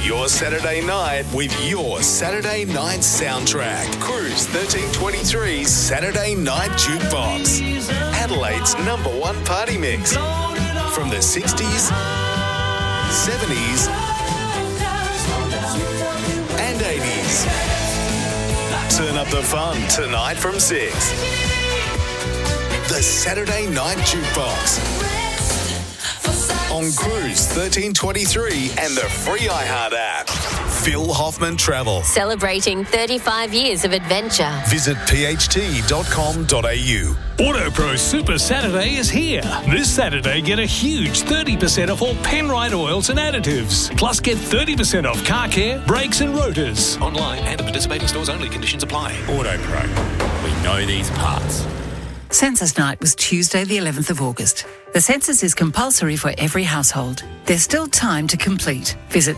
your Saturday night with your Saturday night soundtrack. Cruise 1323's Saturday Night Jukebox. Adelaide's #1 party mix. From the 60s, 70s, and 80s. Turn up the fun tonight from 6. The Saturday Night Jukebox. On Cruise 1323 and the free iHeart app. Phil Hoffman Travel. Celebrating 35 years of adventure. Visit pht.com.au. AutoPro Super Saturday is here. This Saturday, get a huge 30% off all Penrite oils and additives. Plus, get 30% off car care, brakes and rotors. Online and at participating stores only. Conditions apply. AutoPro. We know these parts. Census night was Tuesday, the 11th of August. The census is compulsory for every household. There's still time to complete. Visit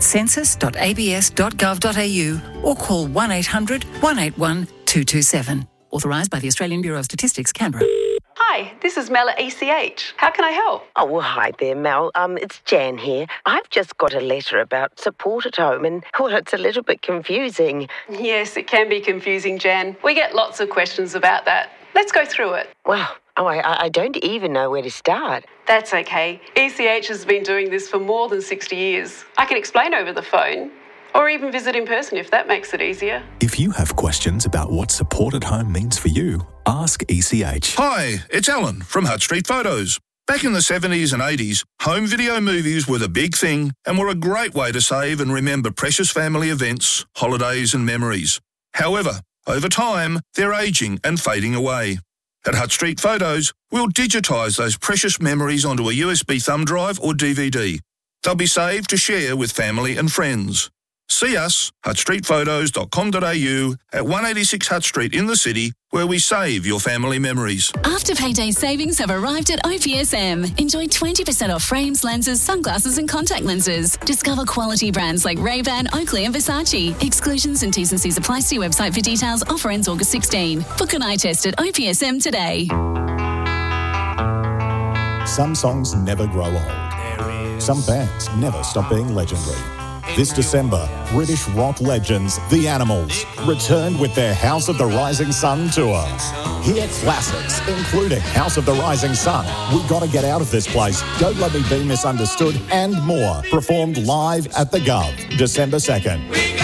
census.abs.gov.au or call 1800 181 227. Authorised by the Australian Bureau of Statistics, Canberra. Hi, this is Mel at ECH. How can I help? Oh, well, hi there, Mel. It's Jan here. I've just got a letter about support at home and, well, it's a little bit confusing. Yes, it can be confusing, Jan. We get lots of questions about that. Let's go through it. Well, I don't even know where to start. That's okay. ECH has been doing this for more than 60 years. I can explain over the phone or even visit in person if that makes it easier. If you have questions about what support at home means for you, ask ECH. Hi, it's Alan from Hutt Street Photos. Back in the 70s and 80s, home video movies were the big thing and were a great way to save and remember precious family events, holidays and memories. However, over time, they're ageing and fading away. At Hutt Street Photos, we'll digitise those precious memories onto a USB thumb drive or DVD. They'll be saved to share with family and friends. See us, huttstreetphotos.com.au at 186 Hutt Street in the city, where we save your family memories. After payday savings have arrived at OPSM. Enjoy 20% off frames, lenses, sunglasses and contact lenses. Discover quality brands like Ray-Ban, Oakley and Versace. Exclusions and T's and C's apply. See website for details. Offer ends August 16. Book an eye test at OPSM today. Some songs never grow old. Some bands never stop being legendary. This December, British rock legends, The Animals, returned with their House of the Rising Sun tour. Hear classics, including House of the Rising Sun, We Gotta Get Out of This Place, Don't Let Me Be Misunderstood, and more, performed live at the Gov, December 2nd.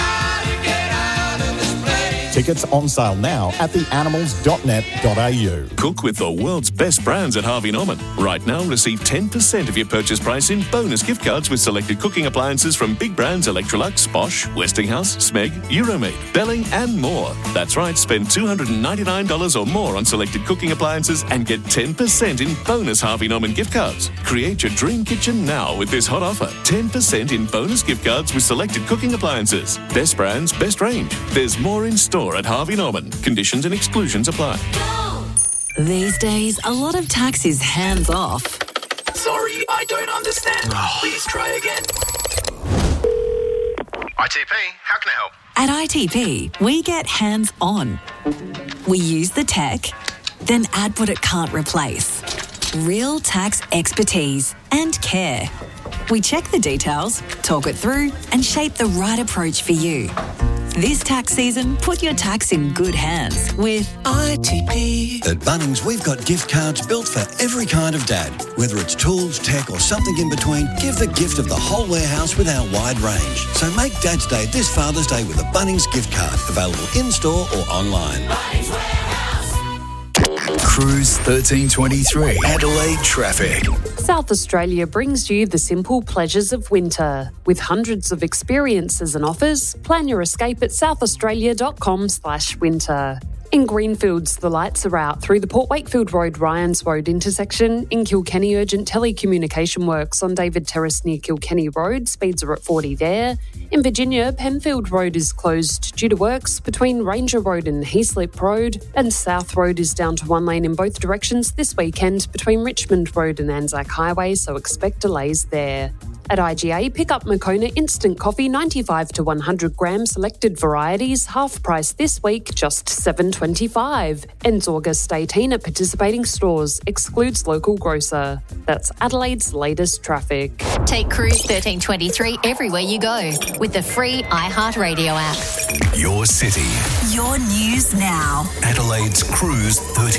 Tickets on sale now at theanimals.net.au. Cook with the world's best brands at Harvey Norman. Right now, receive 10% of your purchase price in bonus gift cards with selected cooking appliances from big brands Electrolux, Bosch, Westinghouse, Smeg, Euromade, Belling and more. That's right, spend $299 or more on selected cooking appliances and get 10% in bonus Harvey Norman gift cards. Create your dream kitchen now with this hot offer. 10% in bonus gift cards with selected cooking appliances. Best brands, best range. There's more in store at Harvey Norman. Conditions and exclusions apply. These days, a lot of tax is hands off. Sorry, I don't understand. Please try again. ITP, how can I help? At ITP, we get hands on. We use the tech, then add what it can't replace. Real tax expertise and care. We check the details, talk it through, and shape the right approach for you. This tax season, put your tax in good hands with ITP. At Bunnings, we've got gift cards built for every kind of dad. Whether it's tools, tech or something in between, give the gift of the whole warehouse with our wide range. So make Dad's Day this Father's Day with a Bunnings gift card. Available in-store or online. Cruise 1323. Adelaide traffic. South Australia brings you the simple pleasures of winter. With hundreds of experiences and offers, plan your escape at southaustralia.com/winter. In Greenfields, the lights are out through the Port Wakefield Road Ryans Road intersection. In Kilkenny, urgent telecommunication works on David Terrace near Kilkenny Road. Speeds are at 40 there. In Virginia, Penfield Road is closed due to works between Ranger Road and Heaslip Road, and South Road is down to one lane in both directions this weekend between Richmond Road and Anzac Highway, so expect delays there. At IGA, pick up Moccona Instant Coffee 95 to 100 gram selected varieties, half price this week, just $7.25. Ends August 18 at participating stores, excludes local grocer. That's Adelaide's latest traffic. Take Cruise 1323 everywhere you go with the free iHeartRadio app. Your city. Your news now. Adelaide's Cruise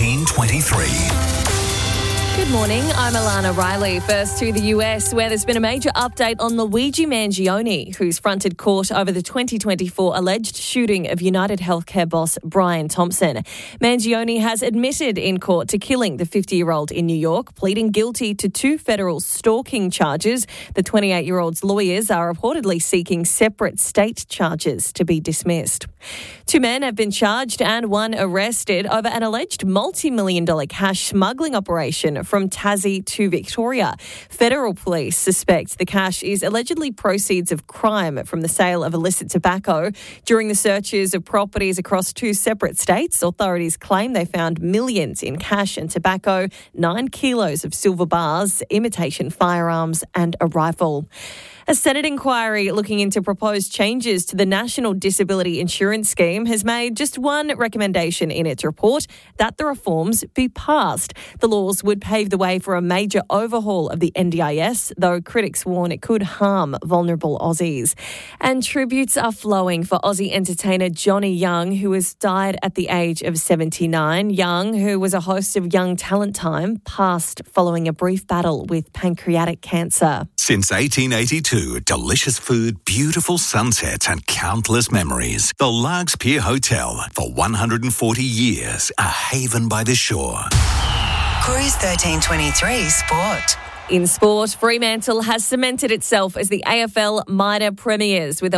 1323. Good morning, I'm Alana Riley. First to the US, where there's been a major update on Luigi Mangione, who's fronted court over the 2024 alleged shooting of United Healthcare boss Brian Thompson. Mangione has admitted in court to killing the 50-year-old in New York, pleading guilty to 2 federal stalking charges. The 28-year-old's lawyers are reportedly seeking separate state charges to be dismissed. 2 men have been charged and 1 arrested over an alleged multi-million-dollar cash smuggling operation from Tassie to Victoria. Federal police suspect the cash is allegedly proceeds of crime from the sale of illicit tobacco. During the searches of properties across 2 separate states, authorities claim they found millions in cash and tobacco, 9 kilos of silver bars, imitation firearms and a rifle. A Senate inquiry looking into proposed changes to the National Disability Insurance Scheme has made just one recommendation in its report, that the reforms be passed. The laws would pave the way for a major overhaul of the NDIS, though critics warn it could harm vulnerable Aussies. And tributes are flowing for Aussie entertainer Johnny Young, who has died at the age of 79. Young, who was a host of Young Talent Time, passed following a brief battle with pancreatic cancer. Since 1882, delicious food, beautiful sunsets and countless memories. The Larks Pier Hotel, for 140 years, a haven by the shore. Cruise 1323 Sport. In sport, Fremantle has cemented itself as the AFL minor premiers with a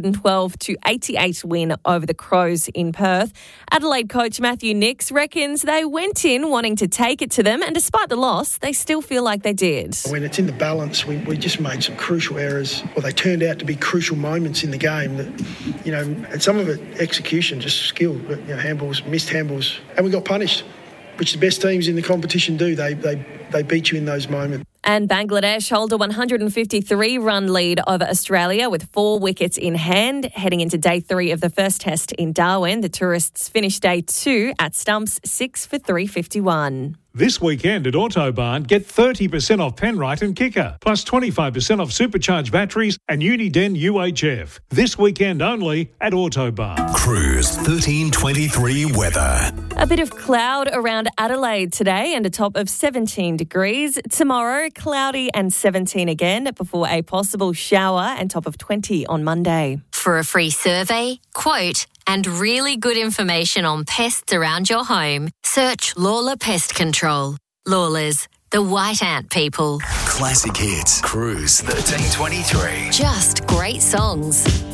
112-88 win over the Crows in Perth. Adelaide coach Matthew Nicks reckons they went in wanting to take it to them, and despite the loss, they still feel like they did. When it's in the balance, we just made some crucial errors, or they turned out to be crucial moments in the game that, and some of it execution, just skill, but handballs, missed handballs, and we got punished, which the best teams in the competition do. They beat you in those moments. And Bangladesh hold a 153-run lead over Australia with 4 wickets in hand. Heading into day 3 of the first test in Darwin, the tourists finished day 2 at stumps 6 for 351. This weekend at Autobarn, get 30% off Penrite and Kicker, plus 25% off supercharged batteries and Uniden UHF. This weekend only at Autobarn. Cruise 1323 weather. A bit of cloud around Adelaide today and a top of 17 degrees. Tomorrow, cloudy and 17 again before a possible shower and top of 20 on Monday. For a free survey, quote, and really good information on pests around your home, search Lawler Pest Control. Lawlers, the white ant people. Classic hits. Cruise 1323. Just great songs.